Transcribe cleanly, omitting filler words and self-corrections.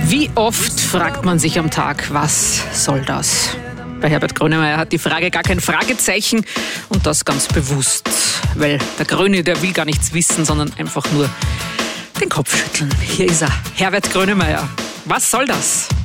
Wie oft fragt man sich am Tag, was soll das? Bei Herbert Grönemeyer hat die Frage gar kein Fragezeichen und das ganz bewusst, weil der Grüne, der will gar nichts wissen, sondern einfach nur den Kopf schütteln. Hier ist er, Herbert Grönemeyer. Was soll das?